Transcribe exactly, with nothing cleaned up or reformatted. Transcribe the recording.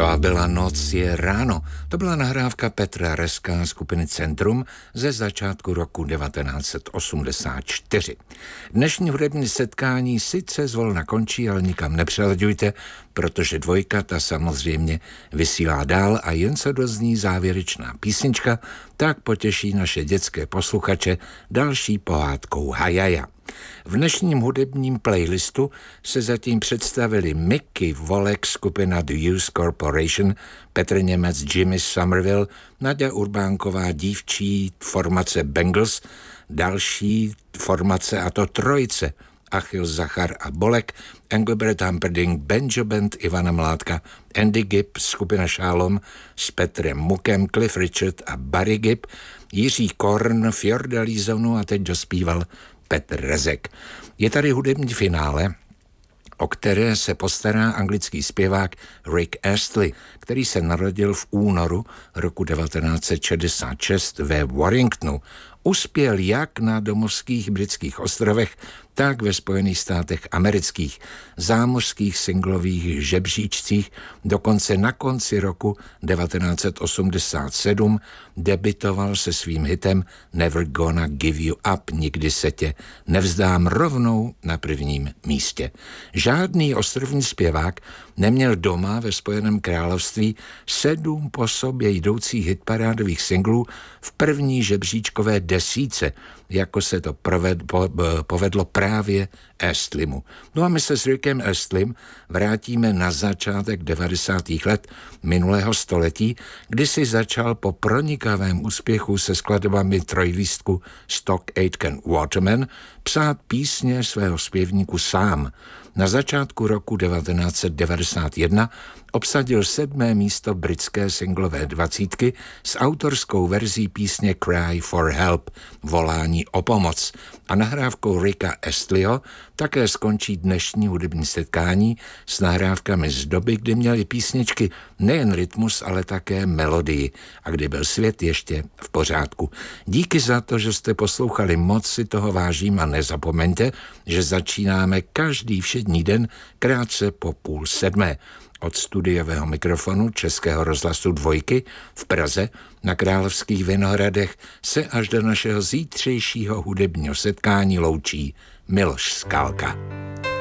To byla Noc je ráno. To byla nahrávka Petra Reska skupiny Centrum ze začátku roku devatenáct set osmdesát čtyři. Dnešní hudební setkání sice zvolna končí, ale nikam nepřelaďujte, protože dvojka ta samozřejmě vysílá dál a jen se dozní závěrečná písnička, tak potěší naše dětské posluchače další pohádkou Hajaja. V dnešním hudebním playlistu se zatím představili Mickey Volek, skupina The Youth Corporation, Petr Němec, Jimmy Somerville, Naďa Urbánková, dívčí formace Bangles, další formace, a to trojice, Achil, Zachar a Bolek, Engelbert Humperdinck, Banjo Band Ivana Mládka, Andy Gibb, skupina Šálom s Petrem Mukem, Cliff Richard a Barry Gibb, Jiří Korn, Fjorda Lízonu a teď dospíval Petr Rezek. Je tady hudební finále, o které se postará anglický zpěvák Rick Astley, který se narodil v únoru roku devatenáct set šedesát šest ve Warringtonu. Uspěl jak na domovských britských ostrovech, tak ve Spojených státech amerických, zámořských singlových žebříčcích, dokonce na konci roku devatenáct set osmdesát sedm debitoval se svým hitem Never Gonna Give You Up, nikdy se tě nevzdám, rovnou na prvním místě. Žádný ostrovní zpěvák neměl doma ve Spojeném království sedm po sobě jdoucích hitparádových singlů v první žebříčkové desíce, jako se to proved, po, povedlo právě Astleymu. No a my se s Rickem Astlem vrátíme na začátek devadesátých let minulého století, kdy si začal po pronikavém úspěchu se skladbami trojlístku Stock Aitken Waterman psát písně svého zpěvníku sám. Na začátku roku devatenáct set devadesát jedna obsadil sedmé místo britské singlové dvacítky s autorskou verzí písně Cry for Help, volání o pomoc. A nahrávkou Ricka Astleyho také skončí dnešní hudební setkání s nahrávkami z doby, kdy měly písničky nejen rytmus, ale také melodii a kdy byl svět ještě v pořádku. Díky za to, že jste poslouchali, moc si toho vážím a nezapomeňte, že začínáme každý všední den krátce po půl sedmé. Od studiového mikrofonu Českého rozhlasu Dvojky v Praze na Královských Vinohradech se až do našeho zítřejšího hudebního setkání loučí Miloš Skálka.